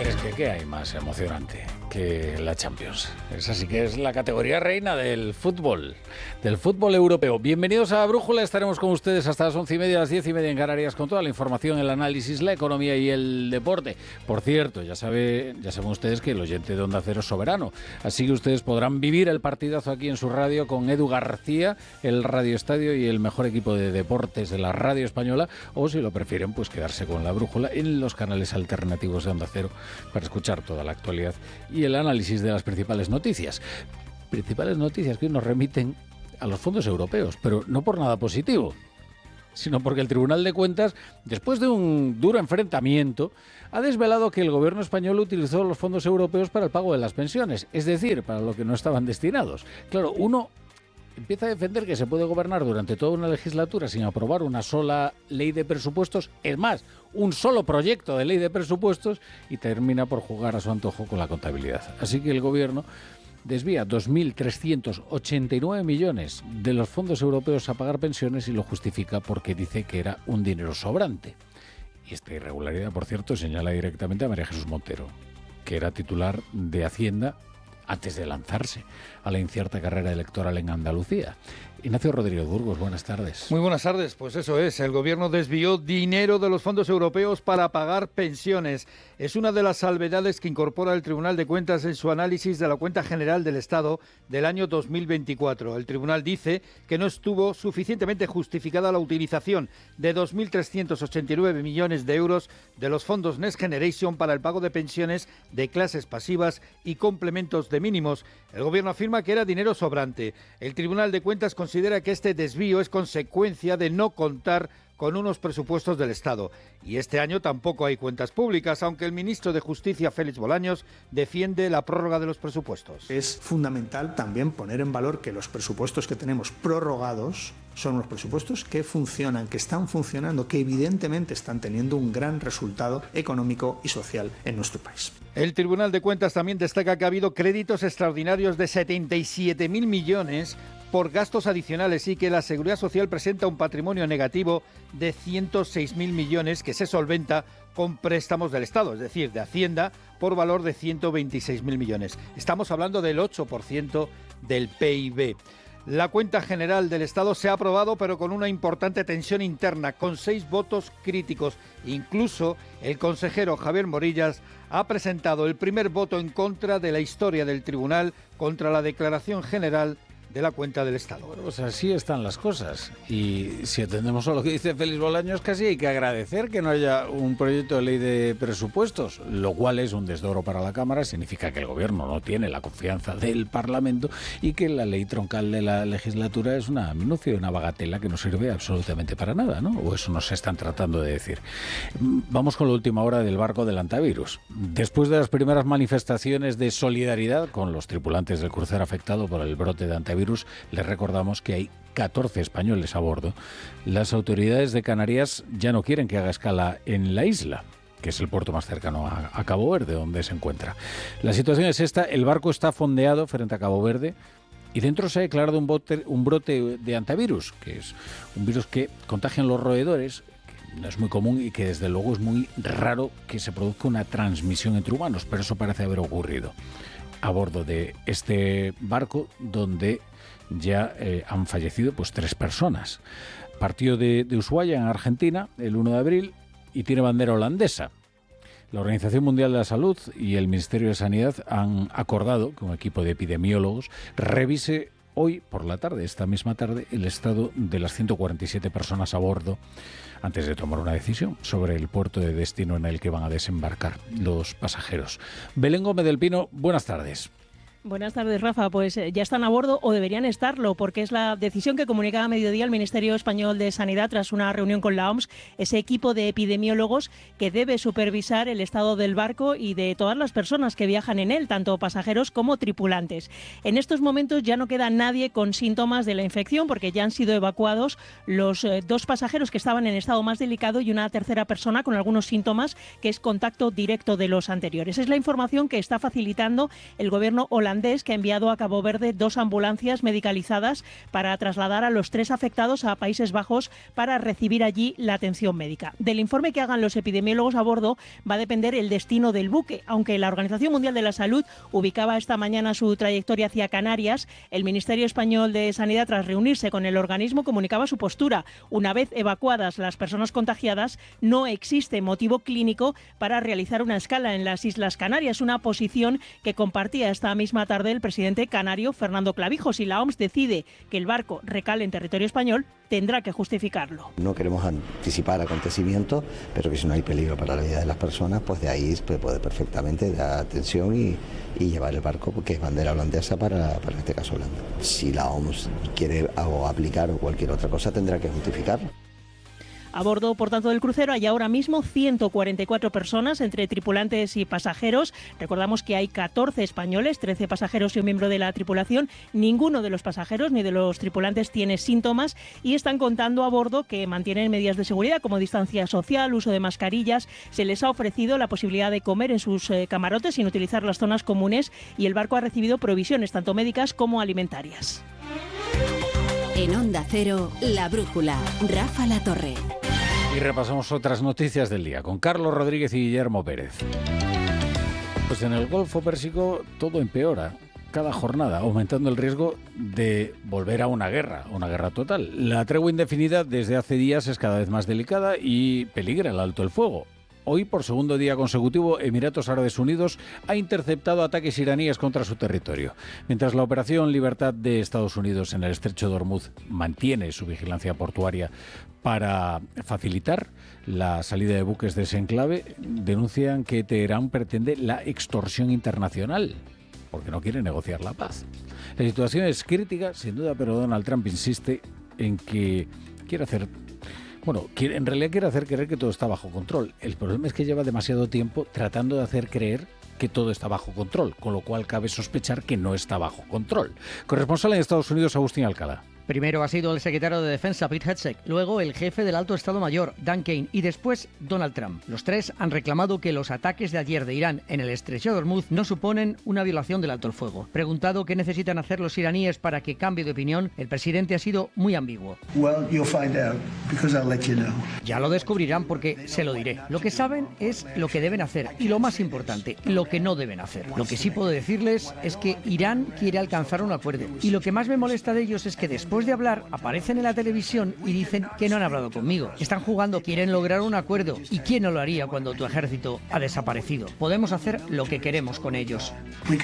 Pero es que ¿qué hay más emocionante que la Champions? Esa sí que es la categoría reina del fútbol europeo. Bienvenidos a Brújula, estaremos con ustedes hasta las 11:30, las 10:30 en Canarias, con toda la información, el análisis, la economía y el deporte. Por cierto, ya saben ustedes que el oyente de Onda Cero es soberano, así que ustedes podrán vivir el partidazo aquí en su radio con Edu García, el Radio Estadio y el mejor equipo de deportes de la radio española, o si lo prefieren, pues quedarse con la Brújula en los canales alternativos de Onda Cero para escuchar toda la actualidad y el análisis de las principales noticias. Principales noticias que hoy nos remiten a los fondos europeos, pero no por nada positivo, sino porque el Tribunal de Cuentas, después de un duro enfrentamiento, ha desvelado que el gobierno español utilizó los fondos europeos para el pago de las pensiones, es decir, para lo que no estaban destinados. Claro, uno empieza a defender que se puede gobernar durante toda una legislatura sin aprobar una sola ley de presupuestos, es más, un solo proyecto de ley de presupuestos, y termina por jugar a su antojo con la contabilidad. Así que el gobierno desvía 2.389 millones de los fondos europeos a pagar pensiones y lo justifica porque dice que era un dinero sobrante. Y esta irregularidad, por cierto, señala directamente a María Jesús Montero, que era titular de Hacienda antes de lanzarse a la incierta carrera electoral en Andalucía. Ignacio Rodríguez Burgos, buenas tardes. Muy buenas tardes. Pues eso es, el gobierno desvió dinero de los fondos europeos para pagar pensiones. Es una de las salvedades que incorpora el Tribunal de Cuentas en su análisis de la cuenta general del Estado del año 2024. El tribunal dice que no estuvo suficientemente justificada la utilización de 2.389 millones de euros de los fondos Next Generation para el pago de pensiones de clases pasivas y complementos de mínimos. El gobierno afirma que era dinero sobrante. El Tribunal de Cuentas considera que este desvío es consecuencia de no contar con unos presupuestos del Estado. Y este año tampoco hay cuentas públicas, aunque el ministro de Justicia, Félix Bolaños, defiende la prórroga de los presupuestos. Es fundamental también poner en valor que los presupuestos que tenemos prorrogados son unos presupuestos que funcionan, que están funcionando, que evidentemente están teniendo un gran resultado económico y social en nuestro país. El Tribunal de Cuentas también destaca que ha habido créditos extraordinarios de 77.000 millones por gastos adicionales y que la Seguridad Social presenta un patrimonio negativo de 106.000 millones que se solventa con préstamos del Estado, es decir, de Hacienda, por valor de 126.000 millones. Estamos hablando del 8% del PIB. La cuenta general del Estado se ha aprobado, pero con una importante tensión interna, con 6 votos críticos. Incluso el consejero Javier Morillas ha presentado el primer voto en contra de la historia del tribunal contra la declaración general de la cuenta del Estado. Bueno, pues así están las cosas. Y si atendemos a lo que dice Félix Bolaños, casi hay que agradecer que no haya un proyecto de ley de presupuestos, lo cual es un desdoro para la Cámara, significa que el Gobierno no tiene la confianza del Parlamento y que la ley troncal de la legislatura es una minucia, una bagatela que no sirve absolutamente para nada, ¿no? O eso nos están tratando de decir. Vamos con la última hora del barco del antivirus. Después de las primeras manifestaciones de solidaridad con los tripulantes del crucero afectado por el brote de antivirus, les recordamos que hay 14 españoles a bordo. Las autoridades de Canarias ya no quieren que haga escala en la isla, que es el puerto más cercano a Cabo Verde, donde se encuentra. La situación es esta: el barco está fondeado frente a Cabo Verde y dentro se ha declarado un brote de antivirus, que es un virus que contagian los roedores, que no es muy común y que desde luego es muy raro que se produzca una transmisión entre humanos, pero eso parece haber ocurrido a bordo de este barco, donde ya han fallecido pues 3 personas. Partió de Ushuaia, en Argentina, el 1 de abril y tiene bandera holandesa. La Organización Mundial de la Salud y el Ministerio de Sanidad han acordado que un equipo de epidemiólogos revise hoy por la tarde, esta misma tarde, el estado de las 147 personas a bordo antes de tomar una decisión sobre el puerto de destino en el que van a desembarcar los pasajeros. Belén Gómez del Pino, buenas tardes. Buenas tardes, Rafa. Pues ya están a bordo o deberían estarlo, porque es la decisión que comunicaba a mediodía el Ministerio Español de Sanidad tras una reunión con la OMS, ese equipo de epidemiólogos que debe supervisar el estado del barco y de todas las personas que viajan en él, tanto pasajeros como tripulantes. En estos momentos ya no queda nadie con síntomas de la infección, porque ya han sido evacuados los 2 pasajeros que estaban en estado más delicado y una tercera persona con algunos síntomas, que es contacto directo de los anteriores. Es la información que está facilitando el gobierno holandés neerlandés que ha enviado a Cabo Verde 2 ambulancias medicalizadas para trasladar a los 3 afectados a Países Bajos para recibir allí la atención médica. Del informe que hagan los epidemiólogos a bordo va a depender el destino del buque. Aunque la Organización Mundial de la Salud ubicaba esta mañana su trayectoria hacia Canarias, el Ministerio Español de Sanidad, tras reunirse con el organismo, comunicaba su postura. Una vez evacuadas las personas contagiadas, no existe motivo clínico para realizar una escala en las Islas Canarias, una posición que compartía esta misma tarde el presidente canario Fernando Clavijo. Si la OMS decide que el barco recale en territorio español, tendrá que justificarlo. No queremos anticipar acontecimientos, pero que si no hay peligro para la vida de las personas, pues de ahí se puede perfectamente dar atención y llevar el barco, que es bandera holandesa para este caso Holanda. Si la OMS quiere aplicar o cualquier otra cosa, tendrá que justificarlo. A bordo, por tanto, del crucero hay ahora mismo 144 personas, entre tripulantes y pasajeros. Recordamos que hay 14 españoles, 13 pasajeros y un miembro de la tripulación. Ninguno de los pasajeros ni de los tripulantes tiene síntomas y están contando a bordo que mantienen medidas de seguridad como distancia social, uso de mascarillas. Se les ha ofrecido la posibilidad de comer en sus camarotes sin utilizar las zonas comunes y el barco ha recibido provisiones tanto médicas como alimentarias. En Onda Cero, La Brújula, Rafa La Torre. Y repasamos otras noticias del día con Carlos Rodríguez y Guillermo Pérez. Pues en el Golfo Pérsico todo empeora cada jornada, aumentando el riesgo de volver a una guerra total. La tregua indefinida desde hace días es cada vez más delicada y peligra el alto el fuego. Hoy, por segundo día consecutivo, Emiratos Árabes Unidos ha interceptado ataques iraníes contra su territorio. Mientras la Operación Libertad de Estados Unidos en el estrecho de Hormuz mantiene su vigilancia portuaria para facilitar la salida de buques de ese enclave, denuncian que Teherán pretende la extorsión internacional, porque no quiere negociar la paz. La situación es crítica, sin duda, pero Donald Trump insiste en que en realidad quiere hacer creer que todo está bajo control. El problema es que lleva demasiado tiempo tratando de hacer creer que todo está bajo control, con lo cual cabe sospechar que no está bajo control. Corresponsal en Estados Unidos, Agustín Alcalá. Primero ha sido el secretario de Defensa, Pete Hegseth, luego el jefe del Alto Estado Mayor, Dan Kane, y después Donald Trump. Los tres han reclamado que los ataques de ayer de Irán en el estrecho de Hormuz no suponen una violación del alto el fuego. Preguntado qué necesitan hacer los iraníes para que cambie de opinión, el presidente ha sido muy ambiguo. Ya lo descubrirán porque se lo diré. Lo que saben es lo que deben hacer y lo más importante, lo que no deben hacer. Lo que sí puedo decirles es que Irán quiere alcanzar un acuerdo y lo que más me molesta de ellos es que después de hablar, aparecen en la televisión y dicen que no han hablado conmigo. Están jugando, quieren lograr un acuerdo. ¿Y quién no lo haría cuando tu ejército ha desaparecido? Podemos hacer lo que queremos con ellos.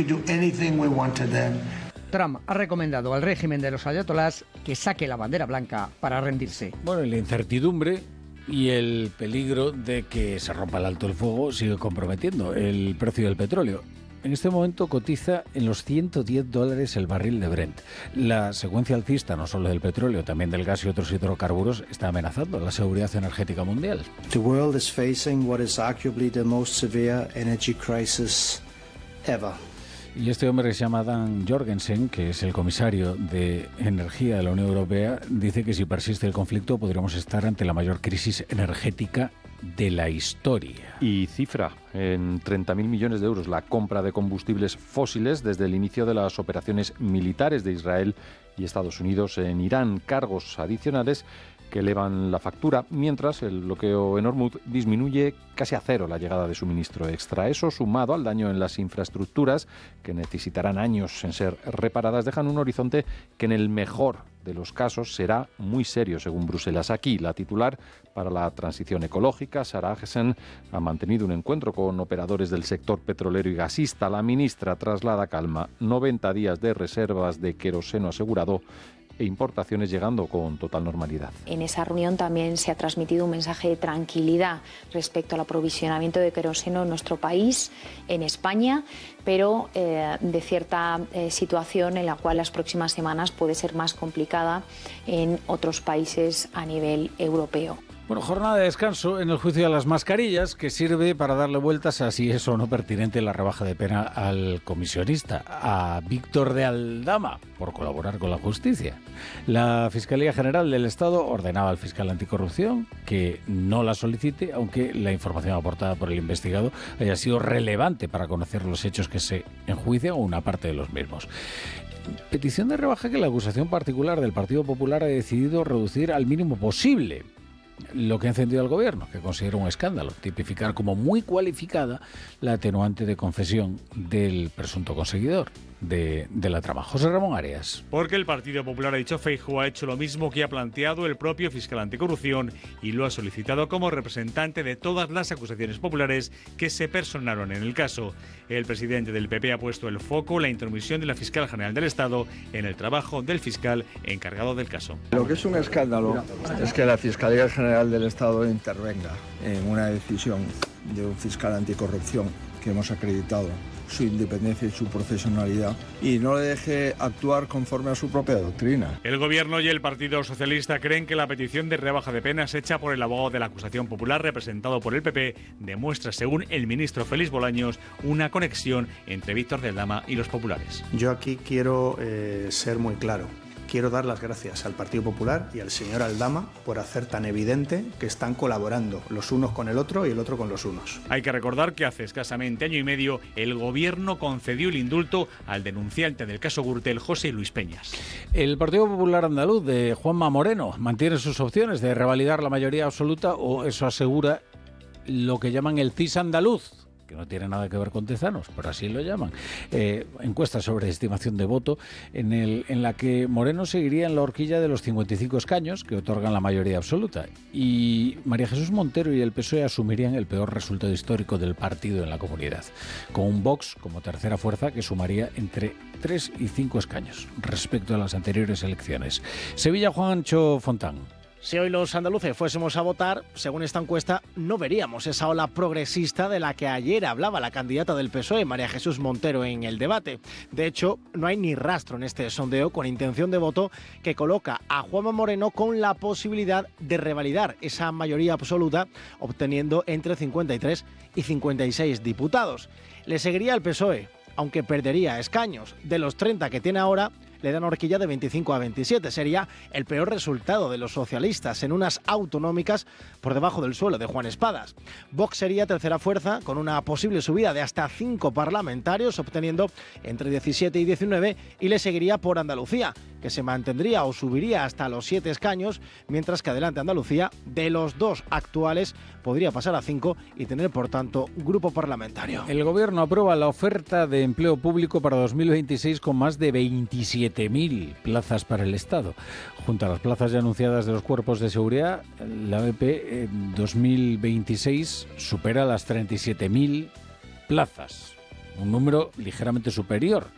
Trump ha recomendado al régimen de los ayatolás que saque la bandera blanca para rendirse. Bueno, y la incertidumbre y el peligro de que se rompa el alto el fuego sigue comprometiendo el precio del petróleo. En este momento cotiza en los $110 el barril de Brent. La secuencia alcista, no solo del petróleo, también del gas y otros hidrocarburos, está amenazando la seguridad energética mundial. The world is facing what is arguably the most severe energy crisis ever. Y este hombre que se llama Dan Jorgensen, que es el comisario de Energía de la Unión Europea, dice que si persiste el conflicto podríamos estar ante la mayor crisis energética de la historia. Y cifra en 30.000 millones de euros la compra de combustibles fósiles desde el inicio de las operaciones militares de Israel y Estados Unidos en Irán, cargos adicionales que elevan la factura, mientras el bloqueo en Hormuz disminuye casi a cero la llegada de suministro extra. Eso, sumado al daño en las infraestructuras, que necesitarán años en ser reparadas, dejan un horizonte que en el mejor de los casos será muy serio, según Bruselas. Aquí, la titular para la transición ecológica, Sarah Agesen, ha mantenido un encuentro con operadores del sector petrolero y gasista. La ministra traslada calma, 90 días de reservas de queroseno asegurado e importaciones llegando con total normalidad. En esa reunión también se ha transmitido un mensaje de tranquilidad respecto al aprovisionamiento de queroseno en nuestro país, en España, pero de cierta situación en la cual las próximas semanas puede ser más complicada en otros países a nivel europeo. Bueno, jornada de descanso en el juicio de las mascarillas, que sirve para darle vueltas a si es o no pertinente la rebaja de pena al comisionista, a Víctor de Aldama, por colaborar con la justicia. La Fiscalía General del Estado ordenaba al fiscal anticorrupción que no la solicite, aunque la información aportada por el investigado haya sido relevante para conocer los hechos que se enjuician o una parte de los mismos. Petición de rebaja que la acusación particular del Partido Popular ha decidido reducir al mínimo posible. Lo que ha encendido al gobierno, que considera un escándalo, tipificar como muy cualificada la atenuante de confesión del presunto conseguidor de la trama. José Ramón Arias. Porque el Partido Popular, ha dicho Feijóo, ha hecho lo mismo que ha planteado el propio fiscal anticorrupción y lo ha solicitado como representante de todas las acusaciones populares que se personaron en el caso. El presidente del PP ha puesto el foco en la intromisión de la fiscal general del Estado en el trabajo del fiscal encargado del caso. Lo que es un escándalo es que la Fiscalía General del Estado intervenga en una decisión de un fiscal anticorrupción que hemos acreditado su independencia y su profesionalidad y no le deje actuar conforme a su propia doctrina. El Gobierno y el Partido Socialista creen que la petición de rebaja de penas hecha por el abogado de la acusación popular representado por el PP demuestra, según el ministro Félix Bolaños, una conexión entre Víctor de Aldama y los populares. Yo aquí quiero ser muy claro. Quiero dar las gracias al Partido Popular y al señor Aldama por hacer tan evidente que están colaborando los unos con el otro y el otro con los unos. Hay que recordar que hace escasamente año y medio el Gobierno concedió el indulto al denunciante del caso Gürtel, José Luis Peñas. El Partido Popular andaluz de Juanma Moreno mantiene sus opciones de revalidar la mayoría absoluta, o eso asegura lo que llaman el CIS andaluz, que no tiene nada que ver con Tezanos, pero así lo llaman. Encuesta sobre estimación de voto en la que Moreno seguiría en la horquilla de los 55 escaños que otorgan la mayoría absoluta, y María Jesús Montero y el PSOE asumirían el peor resultado histórico del partido en la comunidad, con un Vox como tercera fuerza que sumaría entre 3 y 5 escaños respecto a las anteriores elecciones. Sevilla, Juancho Fontán. Si hoy los andaluces fuésemos a votar, según esta encuesta, no veríamos esa ola progresista de la que ayer hablaba la candidata del PSOE, María Jesús Montero, en el debate. De hecho, no hay ni rastro en este sondeo con intención de voto que coloca a Juanma Moreno con la posibilidad de revalidar esa mayoría absoluta, obteniendo entre 53 y 56 diputados. Le seguiría el PSOE, aunque perdería escaños. De los 30 que tiene ahora, le dan horquilla de 25 a 27. Sería el peor resultado de los socialistas en unas autonómicas por debajo del suelo de Juan Espadas. Vox sería tercera fuerza con una posible subida de hasta 5 parlamentarios, obteniendo entre 17 y 19, y le seguiría por Andalucía, que se mantendría o subiría hasta los 7 escaños, mientras que Adelante Andalucía, de los 2 actuales, podría pasar a 5 y tener, por tanto, grupo parlamentario. El Gobierno aprueba la oferta de empleo público para 2026 con más de 27.000 plazas para el Estado. Junto a las plazas ya anunciadas de los cuerpos de seguridad, la BP en 2026 supera las 37.000 plazas, un número ligeramente superior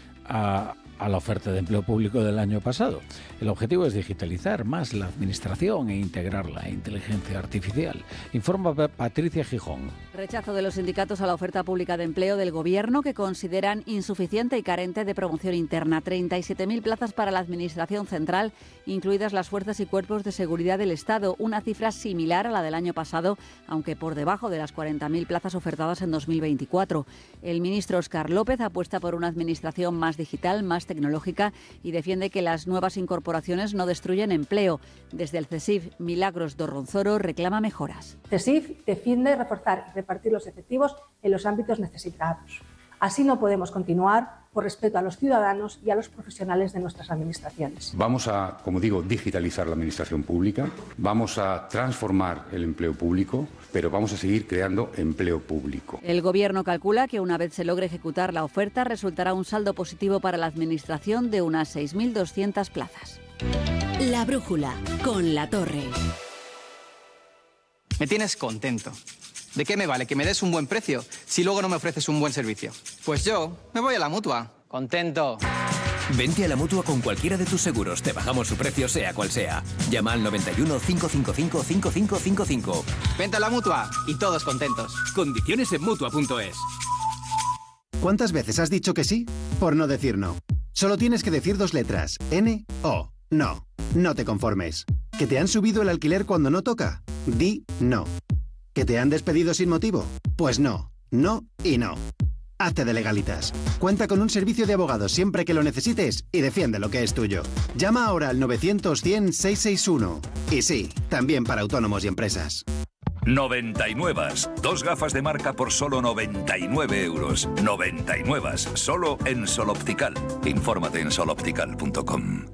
a la oferta de empleo público del año pasado. El objetivo es digitalizar más la administración e integrar la inteligencia artificial. Informa Patricia Gijón. Rechazo de los sindicatos a la oferta pública de empleo del Gobierno, que consideran insuficiente y carente de promoción interna. 37.000 plazas para la Administración Central, incluidas las fuerzas y cuerpos de seguridad del Estado, una cifra similar a la del año pasado, aunque por debajo de las 40.000 plazas ofertadas en 2024. El ministro Óscar López apuesta por una administración más digital, más tecnológica, y defiende que las nuevas incorporaciones no destruyen empleo. Desde el CESIF, Milagros Dorronzoro reclama mejoras. CESIF defiende reforzar y repartir los efectivos en los ámbitos necesitados. Así no podemos continuar, por respeto a los ciudadanos y a los profesionales de nuestras administraciones. Vamos a, como digo, digitalizar la administración pública, vamos a transformar el empleo público, pero vamos a seguir creando empleo público. El Gobierno calcula que una vez se logre ejecutar la oferta, resultará un saldo positivo para la Administración de unas 6.200 plazas. La brújula, con La Torre. Me tienes contento. ¿De qué me vale que me des un buen precio si luego no me ofreces un buen servicio? Pues yo me voy a la Mutua. Contento. Vente a la Mutua con cualquiera de tus seguros. Te bajamos su precio, sea cual sea. Llama al 91 555 5555. Vente a la Mutua y todos contentos. Condiciones en Mutua.es. ¿Cuántas veces has dicho que sí por no decir no? Solo tienes que decir 2 letras. N-O. No. No te conformes. ¿Que te han subido el alquiler cuando no toca? Di no. ¿Que te han despedido sin motivo? Pues no, no y no. Hazte de Legalitas. Cuenta con un servicio de abogados siempre que lo necesites y defiende lo que es tuyo. Llama ahora al 900-100-661. Y sí, también para autónomos y empresas. 99. 2 gafas de marca por solo 99 euros. 99. Solo en Sol Optical. Infórmate en soloptical.com.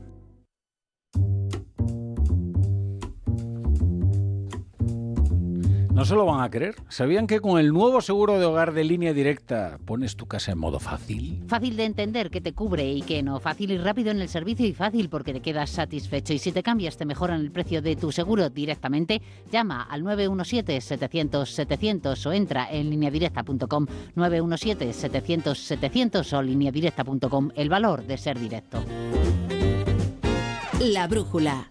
No se lo van a creer. ¿Sabían que con el nuevo seguro de hogar de Línea Directa pones tu casa en modo fácil? Fácil de entender, que te cubre y que no. Fácil y rápido en el servicio y fácil porque te quedas satisfecho. Y si te cambias te mejoran el precio de tu seguro directamente. Llama al 917-700-700 o entra en lineadirecta.com. 917-700-700 o lineadirecta.com. El valor de ser directo. La brújula.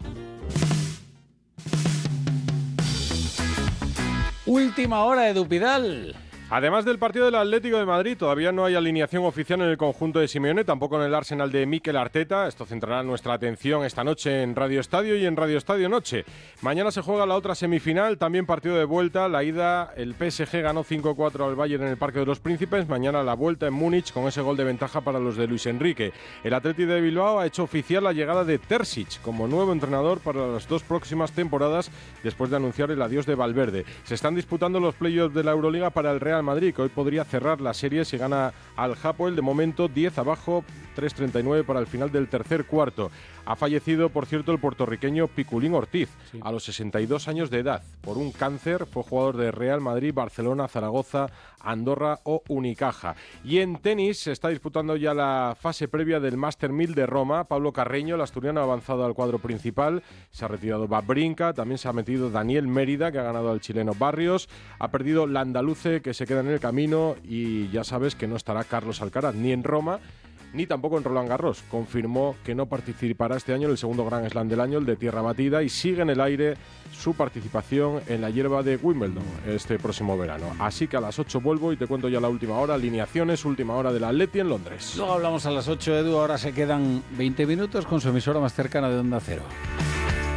Última hora, Edu Pidal. Además del partido del Atlético de Madrid, todavía no hay alineación oficial en el conjunto de Simeone, tampoco en el Arsenal de Mikel Arteta. Esto centrará nuestra atención esta noche en Radio Estadio y en Radio Estadio Noche. Mañana se juega la otra semifinal, también partido de vuelta. La ida, el PSG ganó 5-4 al Bayern en el Parque de los Príncipes. Mañana la vuelta en Múnich con ese gol de ventaja para los de Luis Enrique. El Athletic de Bilbao ha hecho oficial la llegada de Terzic como nuevo entrenador para las 2 próximas temporadas, después de anunciar el adiós de Valverde. Se están disputando los playoffs de la Euroliga para el Real Madrid, que hoy podría cerrar la serie si gana al Hapoel. De momento 10 abajo, 3:39 para el final del tercer cuarto. Ha fallecido, por cierto, el puertorriqueño Piculín Ortiz, a los 62 años de edad, por un cáncer. Fue jugador de Real Madrid, Barcelona, Zaragoza, Andorra o Unicaja. Y en tenis se está disputando ya la fase previa del Master 1000 de Roma. Pablo Carreño, el asturiano, ha avanzado al cuadro principal. Se ha retirado Babrinka, también se ha metido Daniel Mérida, que ha ganado al chileno Barrios. Ha perdido Landaluce, que se queda en el camino, y ya sabes que no estará Carlos Alcaraz ni en Roma ni tampoco en Roland Garros. Confirmó que no participará este año en el segundo Grand Slam del año, el de tierra batida, y sigue en el aire su participación en la hierba de Wimbledon este próximo verano. Así que a las 8 vuelvo y te cuento ya la última hora, alineaciones, última hora del Atleti en Londres. Luego hablamos a las 8, Edu. Ahora se quedan 20 minutos con su emisora más cercana de Onda Cero.